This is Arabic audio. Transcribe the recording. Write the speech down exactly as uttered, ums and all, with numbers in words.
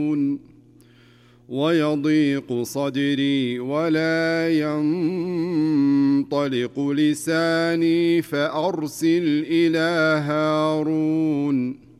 ويضيق صدري ولا ينطلق لساني فأرسل إلى هارون